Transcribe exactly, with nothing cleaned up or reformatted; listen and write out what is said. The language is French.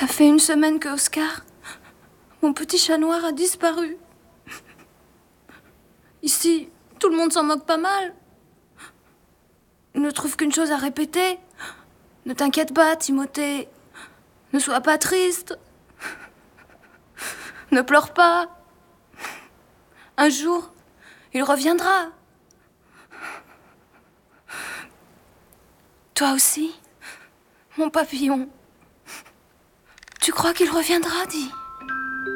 Ça fait une semaine que Oscar, mon petit chat noir, a disparu. Ici, tout le monde s'en moque pas mal. Il ne trouve qu'une chose à répéter. Ne t'inquiète pas, Timothée. Ne sois pas triste. Ne pleure pas. Un jour, il reviendra. Toi aussi, mon papillon. Tu crois qu'il reviendra, dis ?